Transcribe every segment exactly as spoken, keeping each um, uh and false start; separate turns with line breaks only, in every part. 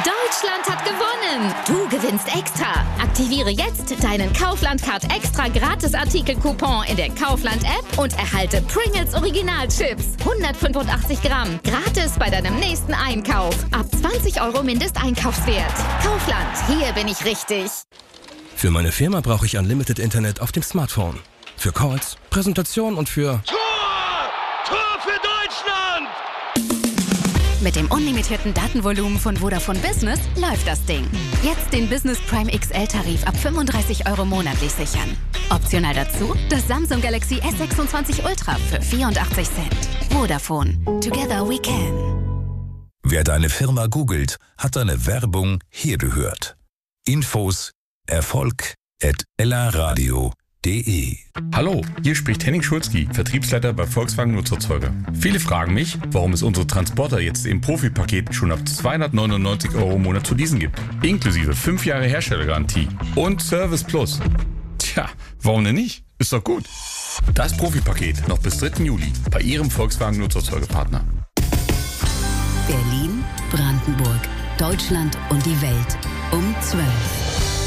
Deutschland hat gewonnen! Du gewinnst extra! Aktiviere jetzt deinen Kaufland-Card Extra Gratis-Artikel-Coupon in der Kaufland-App und erhalte Pringles Original-Chips. hundertfünfundachtzig Gramm. Gratis bei deinem nächsten Einkauf. Ab zwanzig Euro Mindesteinkaufswert. Kaufland, hier bin ich richtig.
Für meine Firma brauche ich Unlimited Internet auf dem Smartphone. Für Calls, Präsentationen und für...
Tor! Tor für Deutschland!
Mit dem unlimitierten Datenvolumen von Vodafone Business läuft das Ding. Jetzt den Business Prime X L-Tarif ab fünfunddreißig Euro monatlich sichern. Optional dazu das Samsung Galaxy S sechsundzwanzig Ultra für vierundachtzig Cent. Vodafone. Together we can.
Wer deine Firma googelt, hat deine Werbung hier gehört. Infos Erfolg at ellaradio punkt de.
Hallo, hier spricht Henning Schulzki, Vertriebsleiter bei Volkswagen Nutzerzeuger. Viele fragen mich, warum es unsere Transporter jetzt im Profipaket schon ab zweihundertneunundneunzig Euro im Monat zu leasen gibt. Inklusive fünf Jahre Herstellergarantie und Service Plus. Tja, warum denn nicht? Ist doch gut. Das Profipaket noch bis dritten Juli bei Ihrem Volkswagen Nutzerzeugerpartner.
Berlin, Brandenburg, Deutschland und die Welt um zwölf.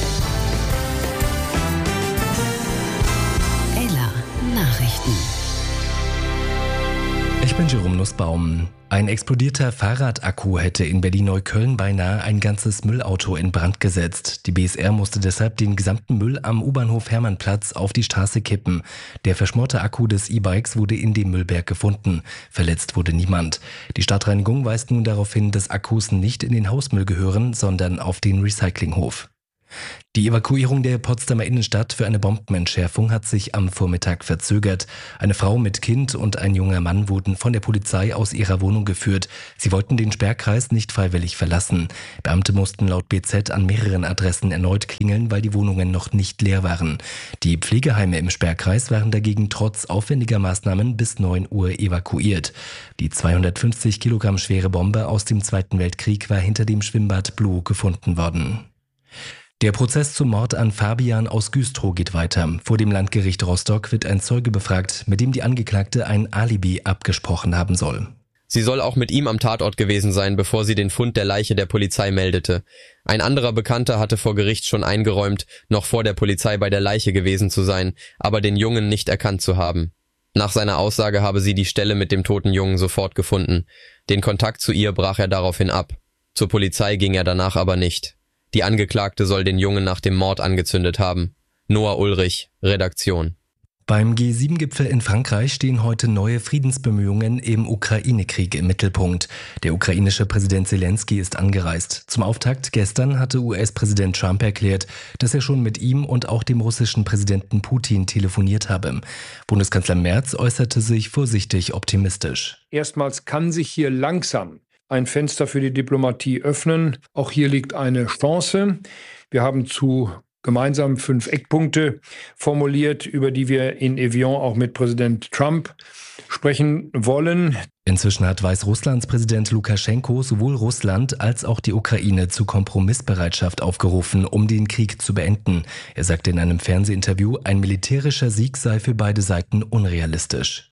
Nachrichten.
Ich bin Jerome Nussbaum. Ein explodierter Fahrradakku hätte in Berlin-Neukölln beinahe ein ganzes Müllauto in Brand gesetzt. Die B S R musste deshalb den gesamten Müll am U-Bahnhof Hermannplatz auf die Straße kippen. Der verschmorte Akku des E-Bikes wurde in dem Müllberg gefunden. Verletzt wurde niemand. Die Stadtreinigung weist nun darauf hin, dass Akkus nicht in den Hausmüll gehören, sondern auf den Recyclinghof. Die Evakuierung der Potsdamer Innenstadt für eine Bombenentschärfung hat sich am Vormittag verzögert. Eine Frau mit Kind und ein junger Mann wurden von der Polizei aus ihrer Wohnung geführt. Sie wollten den Sperrkreis nicht freiwillig verlassen. Beamte mussten laut B Z an mehreren Adressen erneut klingeln, weil die Wohnungen noch nicht leer waren. Die Pflegeheime im Sperrkreis waren dagegen trotz aufwendiger Maßnahmen bis neun Uhr evakuiert. Die zweihundertfünfzig Kilogramm schwere Bombe aus dem Zweiten Weltkrieg war hinter dem Schwimmbad Blue gefunden worden. Der Prozess zum Mord an Fabian aus Güstrow geht weiter. Vor dem Landgericht Rostock wird ein Zeuge befragt, mit dem die Angeklagte ein Alibi abgesprochen haben soll.
Sie soll auch mit ihm am Tatort gewesen sein, bevor sie den Fund der Leiche der Polizei meldete. Ein anderer Bekannter hatte vor Gericht schon eingeräumt, noch vor der Polizei bei der Leiche gewesen zu sein, aber den Jungen nicht erkannt zu haben. Nach seiner Aussage habe sie die Stelle mit dem toten Jungen sofort gefunden. Den Kontakt zu ihr brach er daraufhin ab. Zur Polizei ging er danach aber nicht. Die Angeklagte soll den Jungen nach dem Mord angezündet haben. Noah Ulrich, Redaktion.
Beim G sieben Gipfel in Frankreich stehen heute neue Friedensbemühungen im Ukraine-Krieg im Mittelpunkt. Der ukrainische Präsident Zelensky ist angereist. Zum Auftakt gestern hatte U S-Präsident Trump erklärt, dass er schon mit ihm und auch dem russischen Präsidenten Putin telefoniert habe. Bundeskanzler Merz äußerte sich vorsichtig optimistisch.
Erstmals kann sich hier langsam ein Fenster für die Diplomatie öffnen. Auch hier liegt eine Chance. Wir haben zu gemeinsam fünf Eckpunkte formuliert, über die wir in Evian auch mit Präsident Trump sprechen wollen.
Inzwischen hat Weißrusslands Präsident Lukaschenko sowohl Russland als auch die Ukraine zu Kompromissbereitschaft aufgerufen, um den Krieg zu beenden. Er sagte in einem Fernsehinterview, ein militärischer Sieg sei für beide Seiten unrealistisch.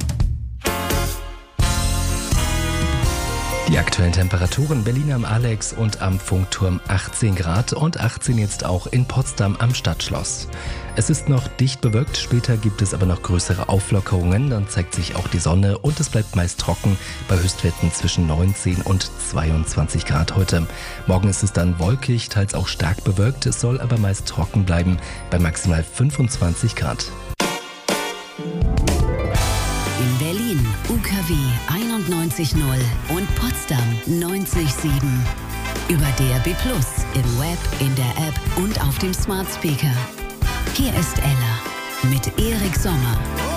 Die aktuellen Temperaturen: Berlin am Alex und am Funkturm achtzehn Grad und achtzehn jetzt auch in Potsdam am Stadtschloss. Es ist noch dicht bewölkt, später gibt es aber noch größere Auflockerungen, dann zeigt sich auch die Sonne und es bleibt meist trocken bei Höchstwerten zwischen neunzehn und zweiundzwanzig Grad heute. Morgen ist es dann wolkig, teils auch stark bewölkt, es soll aber meist trocken bleiben bei maximal fünfundzwanzig Grad.
In Berlin U K W einundneunzig Komma null und Potsdam neunzig Komma sieben. Über D A B plus, im Web, in der App und auf dem Smart Speaker. Hier ist Ella mit Erik Sommer.